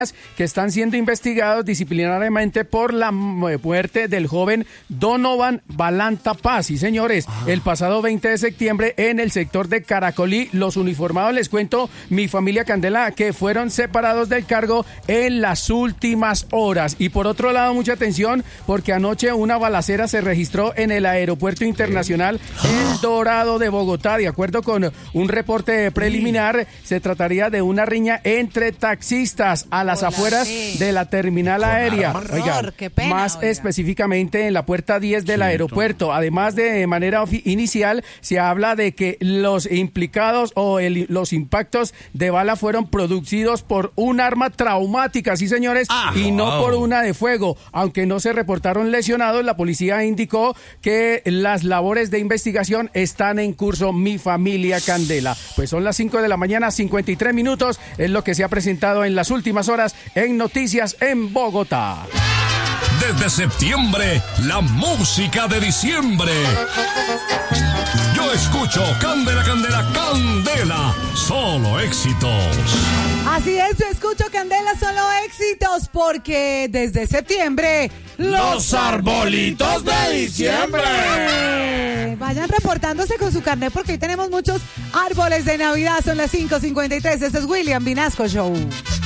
que están siendo investigados disciplinariamente por la muerte del joven Donovan Balanta Paz. Sí, señores, el pasado 20 de septiembre en el sector de Caracolí, los uniformados, les cuento, mi familia Candela, que fueron separados del cargo en las últimas horas. Y por otro lado, mucha atención, porque anoche una balacera se registró en el Aeropuerto Internacional El Dorado de Bogotá. De acuerdo con un reporte preliminar, se trataría de una riña entre taxistas a las afueras de la terminal aérea. Oiga, más específicamente en la puerta 10 del aeropuerto. Además, de manera inicial, se habla de que los implicados o los impactos de bala fueron producidos por un arma traumática, sí, señores, y no por una de fuego. Aunque no se reportaron lesionados, la policía indicó que las labores de investigación están en curso, mi familia Candela. Pues son las 5 de la mañana, 53 minutos, es lo que se ha presentado en las últimas horas en Noticias en Bogotá. Desde septiembre, la música de diciembre. Yo escucho Candela, Candela, Candela, solo éxitos. Así es, yo escucho Candela, solo éxitos, porque desde septiembre, los arbolitos de diciembre. Vayan reportándose con su carnet porque hoy tenemos muchos árboles de Navidad. Son las 5:53. Este es William Vinasco Show.